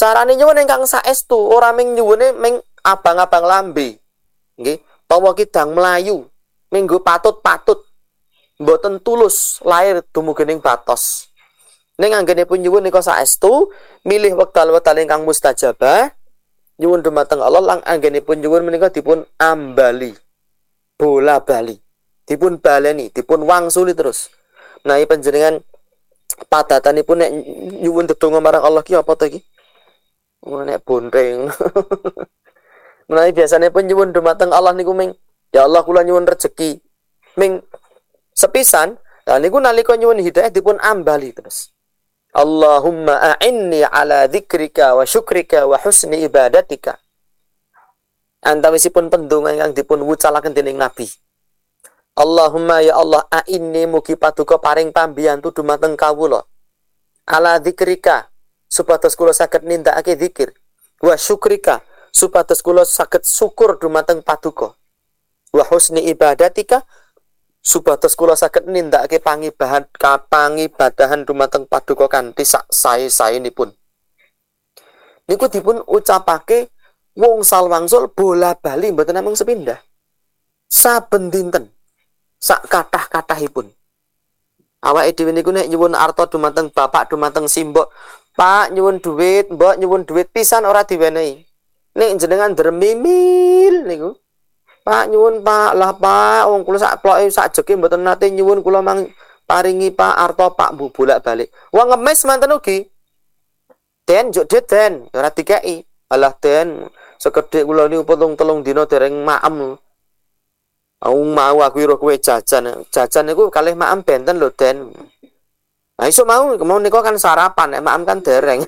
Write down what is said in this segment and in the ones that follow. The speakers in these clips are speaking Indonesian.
Carane nyuwun ingkang saestu, ora ming nyuwune ming abang-abang lambe. Nggih, tawa kidang melayu, minggu patut-patut. Mboten tulus lahir dumugining batos. Ning anggenipun nyuwun nika saestu, milih wekdal-wekdal ingkang mustajabah, nyuwun dumateng Allah lang anggenipun nyuwun menika dipun ambali. Bola bali. Dipun baleni, dipun wangsuli terus. Menawi panjenengan padatanipun nek nyuwun ndedonga marang Allah ki apa to iki? Nek bonteng. Menawi biasane pun nyuwun dumateng Allah niku ming ya Allah kula nyuwun rejeki. Ming sepisan, lah niku nalika nyuwun hidayah dipun ambali terus. Allahumma a'inni ala dzikrika wa syukrika wa husni ibadatika. Antawisipun pendonga ingkang dipun wucalaken dening Nabi. Allahumma ya Allah a'inni mugi paduka paring pambiyantu dumateng kawula. Ala dzikrika supados kula saged nindakake zikir, wa syukrika supados kula saged syukur dumateng paduka, wa husni ibadatika supados kula saged nindakake pangibadahan dumateng paduka kanthi sak sae-saenipun. Niku dipun ucapake wong salwangsul bola bali mboten namung sepindah. Saben dinten sak kathah-kathahipun. Awake dhewe niku nek nyuwun arta dumateng bapak dumateng simbok, Pak nyuwun duit, Mbok nyuwun duit pisan ora diwenehi. Nek jenengan dermimil niku. Pak nyuwun Pak, lah Pak wong kula sak ploke sak jeke mboten nate nyuwun kula mang paringi Pak arta Pak bu bolak-balik. Wong ngemis manten ugi. Den juk dit den, ora dikeki. Alah den, sekedhik kula niku telung dina dereng maem. Mau aku ira kowe jajan. Jajan niku kalih maem benten lho den. Nah iso mau niku kan sarapan, nek maem kan dereng.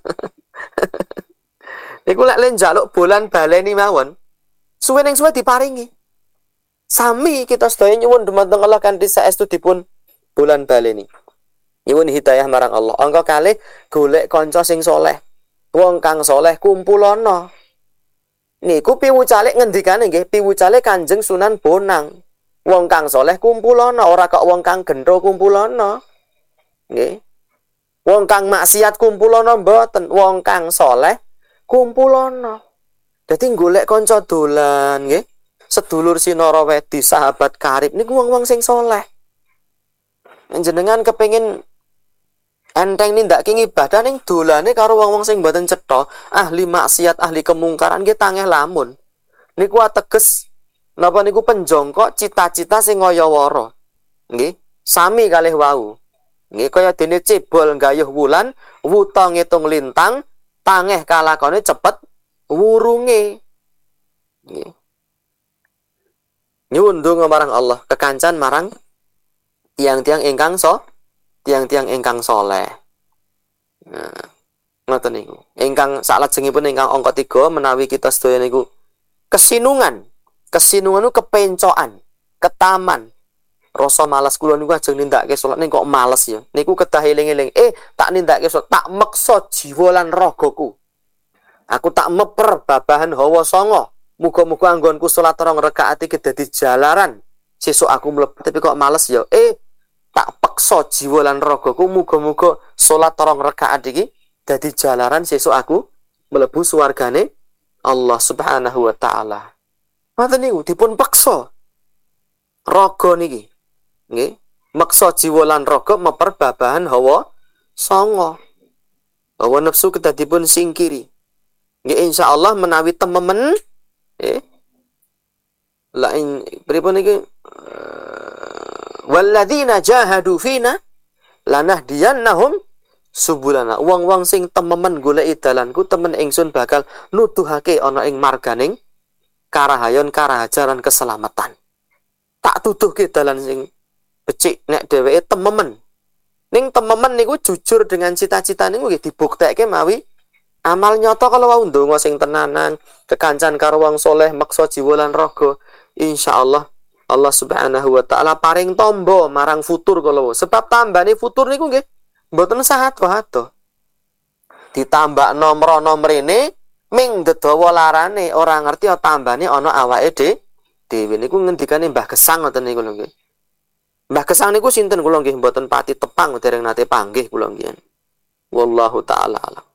Niku lek njaluk bolan baleni mawon. Suwe ning suwe diparingi. Sami kita sedaya nyuwun dumateng Allah kanthi saestu dipun bolan baleni. Nyuwun hidayah marang Allah. Angka kalih golek kanca sing saleh. Wong kang saleh kumpulana. Niku piwucale ngendikane nggih, piwucale Kanjeng Sunan Bonang. Wong kang saleh kumpulana, ora kok wong kang gendho kumpulana. Nggih. Wong kang maksiat kumpulana mboten, wong kang saleh kumpulana. Dadi golek kanca dolan nggih. Sedulur sinara wedi, sahabat karib niku wong-wong sing saleh. Njenengan kepengin enteng nindakake ibadah ning dolane karo wong-wong sing mboten cetha, ahli maksiat, ahli kemungkaran nggih tangeh lamun. Niku ateges napa niku penjongkok cita-cita sing ngaya-wara. Nggih, sami kalih wau. Nggih kaya dene cebol gayuh wulan, wuta ngitung lintang, tangeh kalakone cepet wurunge. Nggih. Nyuwun donga marang Allah, kekancan marang tiang-tiang ingkang tiang-tiang ingkang saleh. Nah, ngoten niku. Ingkang salajengipun ingkang angka 3 menawi kita sedaya niku kesinungan. Kesinungan niku kepencokan, ketaman. Rasa malas kula niku ajeng nindakake salat ning kok males ya. Niku kedah eling-eling. Tak nindakake salat, tak meksa jiwa lan ragaku. Aku tak meper babahan hawa sanga. Muga-muga anggonku salat 2 rakaat iki dadi jalaran sesuk aku mlebu tapi kok males ya. Tak peksa jiwa lan ragaku muga-muga salat 2 rakaat iki dadi jalaran sesuk aku mlebu swargane Allah Subhanahu wa taala. Ngoten niku dipun peksa raga niki. Nggih, meksa jiwa lan raga meper babahan hawa sanga. Hawa nafsu kedah dipun singkiri. Nggih insyaallah menawi tememen lain pripun iki walladzina jahadu fina lanahdiyannahum subulana. Wong-wong sing tememen goleki dalanku temen ingsun bakal nuduhake ana ing marganing karahayon karahajaran keselamatan. Tak tuduhke dalan sing becik nek dheweke tememen. Ning tememen niku jujur dengan cita-cita niku nggih dibuktekke mawi amal nyata kalau wau ndonga sing tenanan, kekancan karo wong saleh, meksa jiwa lan raga. Insyaallah Allah Subhanahu wa taala paring tombo marang futur kalau sebab tambane futur niku nggih mboten sahat-sahat. Ditambah nomor-nomrene ming dedawa larane ora ngerti tambane ana awake dhewe niku ngendikane Mbah Gesang ngoten niku lho nggih. Mbah Gesang niku sinten kula nggih mboten pati tepang dereng nate panggih kula nggih. Wallahu taala alam.